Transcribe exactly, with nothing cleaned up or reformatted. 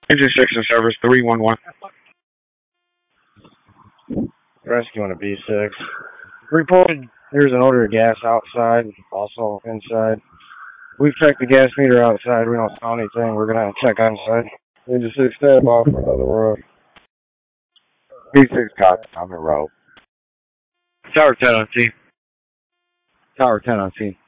Engine six service three one one. Rescue on a B six. Reported there's an odor of gas outside, also inside. We've checked the gas meter outside. We don't smell anything. We're going to check inside. Engine six, stand off on the road. B six copy, I'm in road. Tower ten on scene. Tower ten on scene.